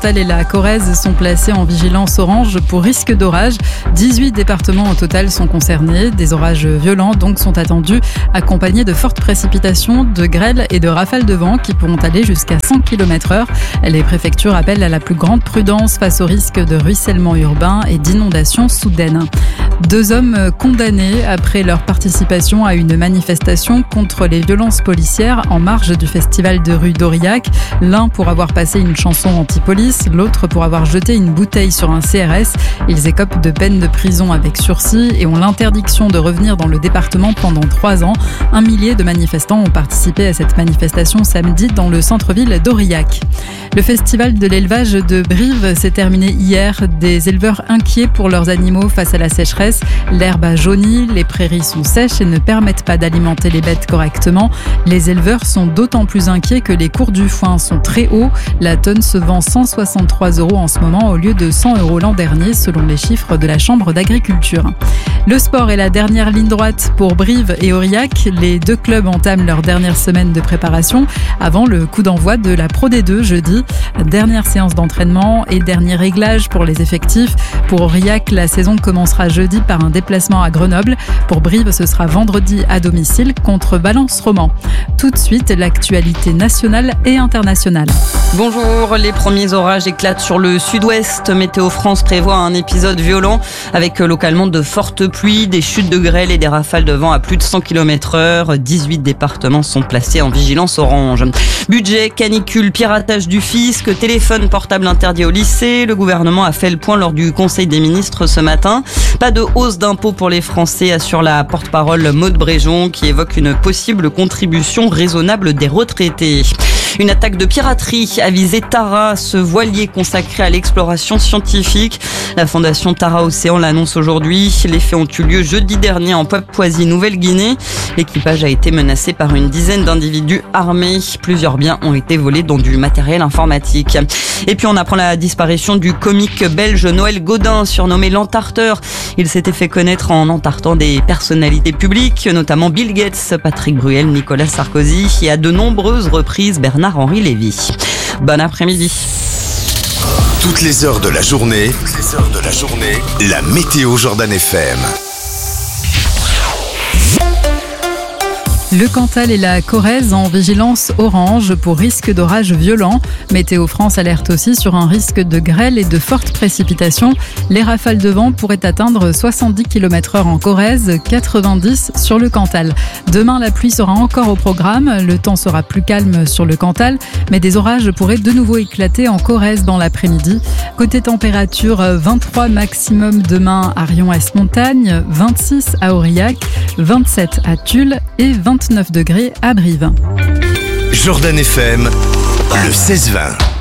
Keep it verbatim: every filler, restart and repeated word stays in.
Cantal et la Corrèze sont placés en vigilance orange pour risque d'orage. dix-huit départements au total sont concernés. Des orages violents donc sont attendus, accompagnés de fortes précipitations, de grêles et de rafales de vent qui pourront aller jusqu'à cent kilomètres heure. Les préfectures appellent à la plus grande prudence face au risque de ruissellement urbain et d'inondations soudaines. Deux hommes condamnés après leur participation à une manifestation contre les violences policières en marge du festival de rue d'Aurillac. L'un pour avoir passé une chanson anti-police, l'autre pour avoir jeté une bouteille sur un C R S. Ils écopent de peine de prison avec sursis et ont l'interdiction de revenir dans le département pendant trois ans. Un millier de manifestants ont participé à cette manifestation samedi dans le centre-ville d'Aurillac. Le festival de l'élevage de Brive s'est terminé hier. Des éleveurs inquiets pour leurs animaux face à la sécheresse. L'herbe a jauni, les prairies sont sèches et ne permettent pas d'alimenter les bêtes correctement. Les éleveurs sont d'autant plus inquiets que les cours du foin sont très hauts. La tonne se vend cent soixante-trois euros en ce moment au lieu de cent euros l'an dernier selon les chiffres de la Chambre d'agriculture. Le sport est la dernière ligne droite pour Brive et Aurillac. Les deux clubs entament leur dernière semaine de préparation avant le coup d'envoi de la Pro D deux jeudi. Dernière séance d'entraînement et dernier réglage pour les effectifs. Pour Aurillac, la saison commencera jeudi par un déplacement à Grenoble. Pour Brive, ce sera vendredi à domicile contre Valence-Roman. Tout de suite, l'actualité nationale et internationale. Bonjour, les premiers orages éclatent sur le sud-ouest. Météo France prévoit un épisode violent avec localement de fortes pluies, des chutes de grêle et des rafales de vent à plus de cent kilomètres heure. dix-huit départements sont placés en vigilance orange. Budget, canicule, piratage du fisc, téléphone portable interdit au lycée. Le gouvernement a fait le point lors du Conseil des ministres ce matin. Pas de hausse d'impôts pour les Français, assure la porte-parole Maude Bréjon qui évoque une possible contribution raisonnable des retraités. Une attaque de piraterie a visé Tara, ce voilier consacré à l'exploration scientifique. La fondation Tara Océan l'annonce aujourd'hui. Les faits ont eu lieu jeudi dernier en Papouasie-Nouvelle-Guinée. L'équipage a été menacé par une dizaine d'individus armés. Plusieurs biens ont été volés, dont du matériel informatique. Et puis on apprend la disparition du comique belge Noël Gaudin, surnommé l'Entarteur. Il s'était fait connaître en entartant des personnalités publiques, notamment Bill Gates, Patrick Bruel, Nicolas Sarkozy et à de nombreuses reprises Bernard-Henri Lévy. Bon après-midi. Toutes les heures de la journée, toutes les heures de la journée, la météo Jordan F M. Le Cantal et la Corrèze en vigilance orange pour risque d'orage violent. Météo France alerte aussi sur un risque de grêle et de fortes précipitations. Les rafales de vent pourraient atteindre soixante-dix kilomètres heure en Corrèze, quatre-vingt-dix sur le Cantal. Demain, la pluie sera encore au programme. Le temps sera plus calme sur le Cantal, mais des orages pourraient de nouveau éclater en Corrèze dans l'après-midi. Côté température, vingt-trois maximum demain à Rion-Est-Montagne, vingt-six à Aurillac, vingt-sept à Tulle et vingt-neuf degrés à Brive. Jordan F M, le seize vingt.